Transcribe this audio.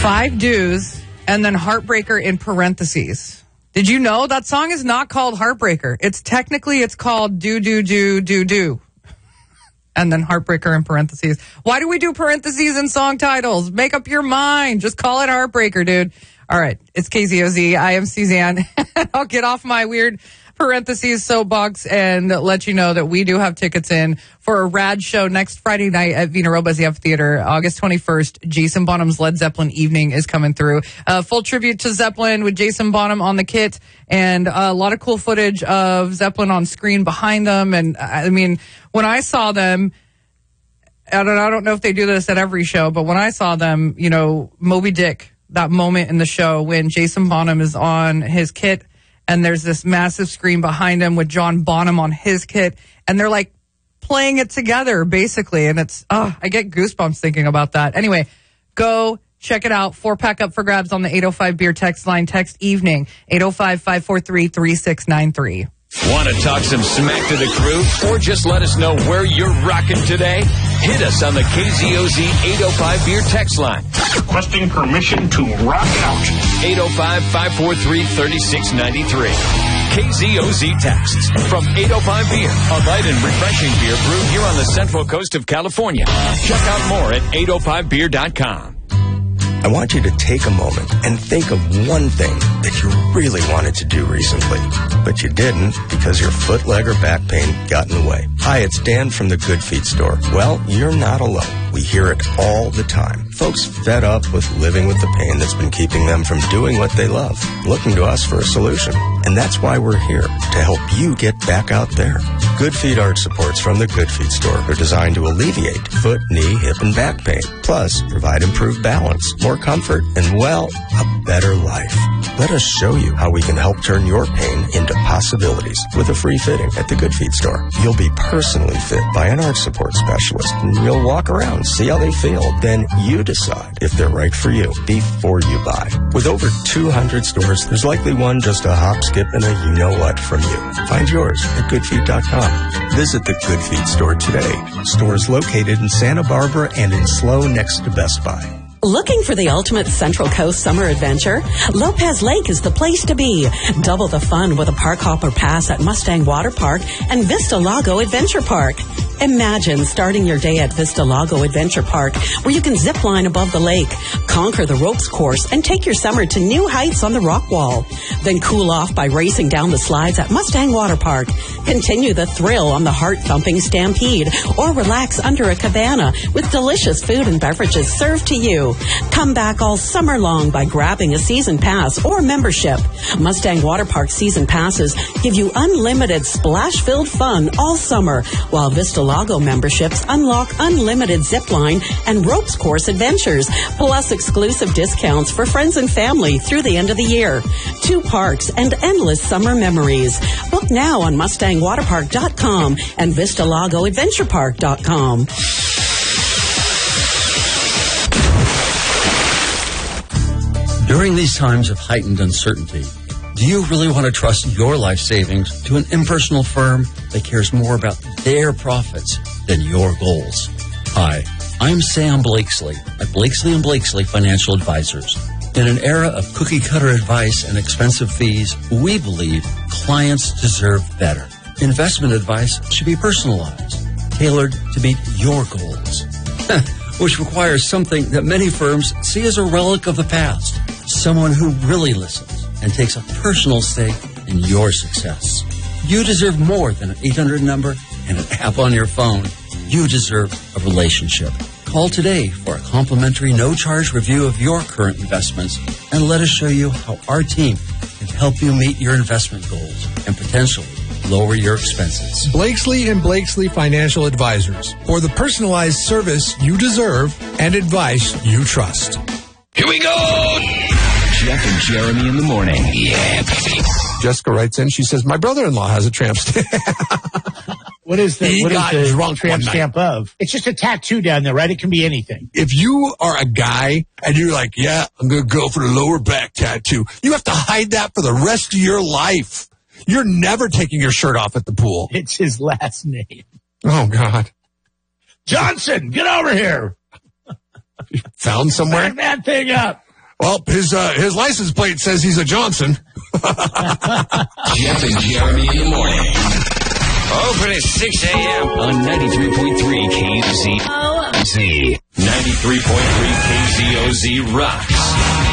5 Do's and then Heartbreaker in parentheses. Did you know that song is not called Heartbreaker? It's called Do Do Do Do Do. And then Heartbreaker in parentheses. Why do we do parentheses in song titles? Make up your mind. Just call it Heartbreaker, dude. All right. It's KZOZ. I am Suzanne. I'll get off my weird parentheses soapbox and let you know that we do have tickets in for a rad show next Friday night at Vina Robles Amphitheater, August 21st. Jason Bonham's Led Zeppelin evening is coming through. Full tribute to Zeppelin with Jason Bonham on the kit and a lot of cool footage of Zeppelin on screen behind them. And I mean, when I saw them, I don't know if they do this at every show, but when I saw them, you know, Moby Dick, that moment in the show when Jason Bonham is on his kit and there's this massive screen behind him with John Bonham on his kit, and they're like playing it together basically. And it's, I get goosebumps thinking about that. Anyway, go check it out. 4-pack up for grabs on the 805 beer text line. Text evening 805-543-3693. Want to talk some smack to the crew or just let us know where you're rocking today? Hit us on the KZOZ 805 beer text line. Requesting permission to rock out. 805-543-3693. KZOZ texts from 805 Beer, a light and refreshing beer brewed here on the Central Coast of California. Check out more at 805beer.com. I want you to take a moment and think of one thing that you really wanted to do recently, but you didn't because your foot, leg, or back pain got in the way. Hi, it's Dan from the Good Feet store. Well, you're not alone. We hear it all the time. Folks fed up with living with the pain that's been keeping them from doing what they love, looking to us for a solution. And that's why we're here, to help you get back out there. Good Feet arch supports from the Good Feet store are designed to alleviate foot, knee, hip, and back pain. Plus, provide improved balance, more comfort, and, well, a better life. Let us show you how we can help turn your pain into possibilities with a free fitting at the Good Feet store. You'll be personally fit by an arch support specialist, and you'll walk around, see how they feel. Then you decide if they're right for you before you buy. With over 200 stores, there's likely one just a hop, skip, and a you-know-what from you. Find yours at goodfeet.com. Visit the Good Feet store today. Stores located in Santa Barbara and in SLO next to Best Buy. Looking for the ultimate Central Coast summer adventure? Lopez Lake is the place to be. Double the fun with a park hopper pass at Mustang Water Park and Vista Lago Adventure Park. Imagine starting your day at Vista Lago Adventure Park, where you can zip line above the lake, conquer the ropes course, and take your summer to new heights on the rock wall. Then cool off by racing down the slides at Mustang Water Park. Continue the thrill on the heart-thumping Stampede, or relax under a cabana with delicious food and beverages served to you. Come back all summer long by grabbing a season pass or membership. Mustang Water Park season passes give you unlimited splash-filled fun all summer, while Vista Lago memberships unlock unlimited zipline and ropes course adventures, plus exclusive discounts for friends and family through the end of the year. 2 parks and endless summer memories. Book now on MustangWaterPark.com and VistaLagoAdventurePark.com. During these times of heightened uncertainty, do you really want to trust your life savings to an impersonal firm that cares more about their profits than your goals? Hi, I'm Sam Blakesley at Blakesley & Blakesley Financial Advisors. In an era of cookie-cutter advice and expensive fees, we believe clients deserve better. Investment advice should be personalized, tailored to meet your goals, which requires something that many firms see as a relic of the past. Someone who really listens and takes a personal stake in your success. You deserve more than an 800 number and an app on your phone. You deserve a relationship. Call today for a complimentary no-charge review of your current investments and let us show you how our team can help you meet your investment goals and potentially lower your expenses. Blakesley & Blakesley Financial Advisors, for the personalized service you deserve and advice you trust. Here we go! Jeff and Jeremy in the morning. Yeah, baby. Jessica writes in, she says, my brother-in-law has a tramp stamp. What is the drunk tramp stamp of? It's just a tattoo down there, right? It can be anything. If you are a guy and you're like, yeah, I'm going to go for the lower back tattoo, you have to hide that for the rest of your life. You're never taking your shirt off at the pool. It's his last name. Oh, God. Johnson, get over here. Found somewhere? Back that thing up. Well, his license plate says he's a Johnson. Jeff and Jeremy in the morning. Open at 6 a.m. on 93.3 KZOZ. 93.3 KZOZ rocks.